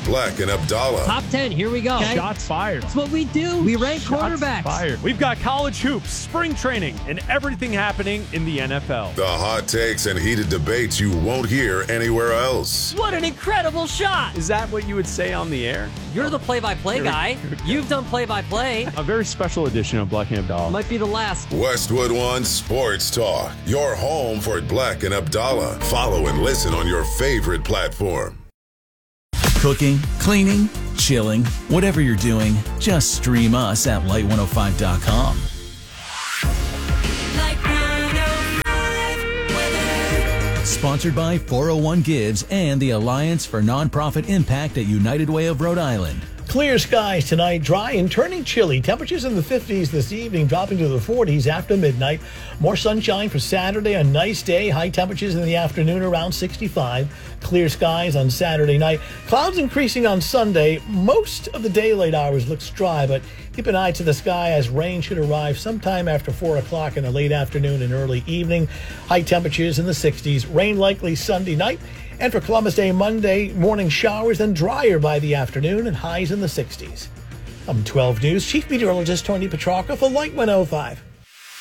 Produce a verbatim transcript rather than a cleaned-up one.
Black and Abdallah. Top ten, here we go. Shots fired. That's what we do. We rank Shots quarterbacks. fired. We've got college hoops, spring training, and everything happening in the N F L. The hot takes and heated debates you won't hear anywhere else. What an incredible shot. Is that what you would say on the air? You're the play-by-play guy. You've done play-by-play. A very special edition of Black and Abdallah. Might be the last. Westwood One Sports Talk. Your home for Black and Abdallah. Follow and listen on your favorite platform. Cooking, cleaning, chilling, whatever you're doing, just stream us at light one oh five dot com. Sponsored by four oh one Gives and the Alliance for Nonprofit Impact at United Way of Rhode Island. Clear skies tonight, dry and turning chilly. Temperatures in the fifties this evening, dropping to the forties after midnight. More sunshine for Saturday, a nice day. High temperatures in the afternoon around sixty-five. Clear skies on Saturday night. Clouds increasing on Sunday. Most of the daylight hours looks dry, but keep an eye to the sky as rain should arrive sometime after four o'clock in the late afternoon and early evening. High temperatures in the sixties. Rain likely Sunday night. And for Columbus Day Monday, morning showers, then drier by the afternoon and highs in the sixties. I'm twelve News Chief Meteorologist Tony Petrarca for Light one oh five.